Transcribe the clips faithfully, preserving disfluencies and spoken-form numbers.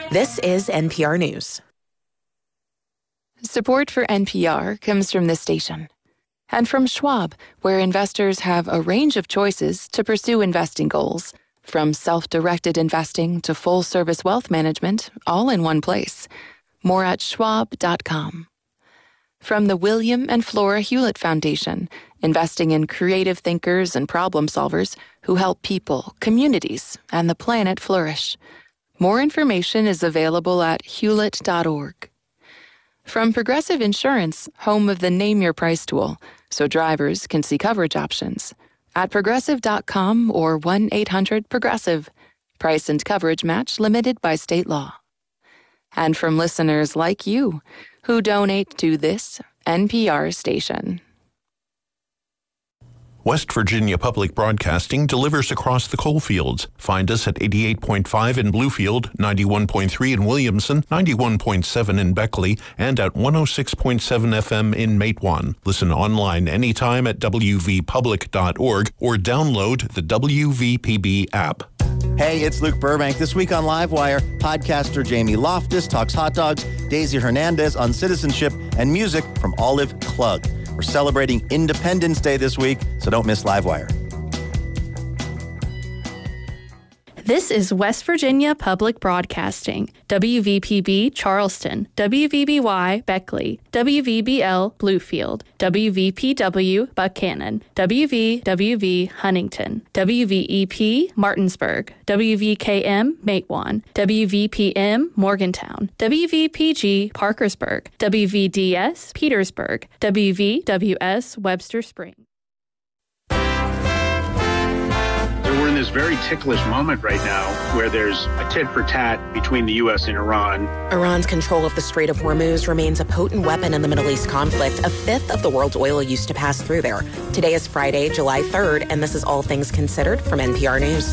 This is N P R News. Support for N P R comes from this station and from Schwab, where investors have a range of choices to pursue investing goals, from self-directed investing to full-service wealth management, all in one place. More at schwab dot com. From the William and Flora Hewlett Foundation, investing in creative thinkers and problem solvers who help people, communities, and the planet flourish. More information is available at hewlett dot org. From Progressive Insurance, home of the Name Your Price tool, so drivers can see coverage options. At progressive dot com or one eight hundred progressive. Price and coverage match limited by state law. And from listeners like you, who donate to this N P R station. West Virginia Public Broadcasting delivers across the coalfields. Find us at eighty-eight point five in Bluefield, ninety-one point three in Williamson, ninety-one point seven in Beckley, and at one oh six point seven F M in Matewan. Listen online anytime at w v public dot org or download the W V P B app. Hey, it's Luke Burbank. This week on Livewire, podcaster Jamie Loftus talks hot dogs, Daisy Hernandez on citizenship, and music from Olive Klug. We're celebrating Independence Day this week, so don't miss Livewire. This is West Virginia Public Broadcasting, W V P B Charleston, W V B Y Beckley, W V B L Bluefield, W V P W Buchanan, W V W V Huntington, W V E P Martinsburg, W V K M Matewan, W V P M Morgantown, W V P G Parkersburg, W V D S Petersburg, W V W S Webster Springs. We're in this very ticklish moment right now where there's a tit for tat between the U S and Iran. Iran's control of the Strait of Hormuz remains a potent weapon in the Middle East conflict. A fifth of the world's oil used to pass through there. Today is Friday, July third, and this is All Things Considered from N P R News.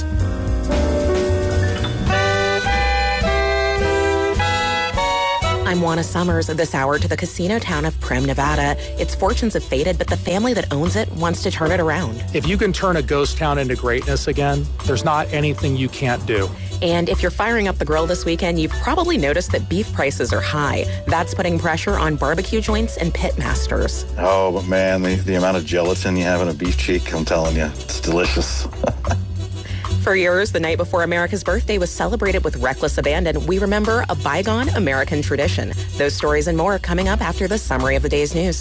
I'm Juana Summers. This hour to the casino town of Primm, Nevada. Its fortunes have faded, but the family that owns it wants to turn it around. If you can turn a ghost town into greatness again, there's not anything you can't do. And if you're firing up the grill this weekend, you've probably noticed that beef prices are high. That's putting pressure on barbecue joints and pit masters. Oh, but man, the, the amount of gelatin you have in a beef cheek, I'm telling you, it's delicious. For years, the night before America's birthday was celebrated with reckless abandon. We remember a bygone American tradition. Those stories and more coming up after the summary of the day's news.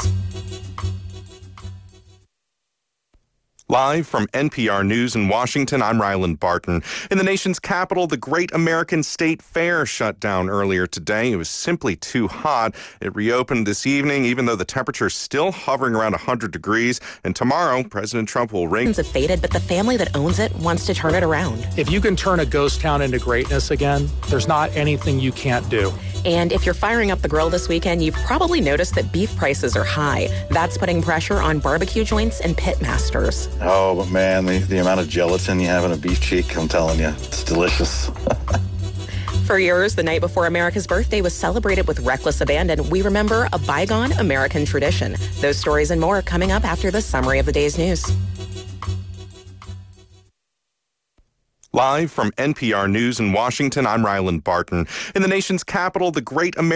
Live from N P R News in Washington, I'm Ryland Barton. In the nation's capital, the Great American State Fair shut down earlier today. It was simply too hot. It reopened this evening, even though the temperature is still hovering around one hundred degrees. And tomorrow, President Trump will ring. Have faded, but the family that owns it wants to turn it around. If you can turn a ghost town into greatness again, there's not anything you can't do. And if you're firing up the grill this weekend, you've probably noticed that beef prices are high. That's putting pressure on barbecue joints and pit masters. Oh, but man, the, the amount of gelatin you have in a beef cheek, I'm telling you, it's delicious. For years, the night before America's birthday was celebrated with reckless abandon. We remember a bygone American tradition. Those stories and more coming up after the summary of the day's news. Live from N P R News in Washington, I'm Ryland Barton. In the nation's capital, the Great American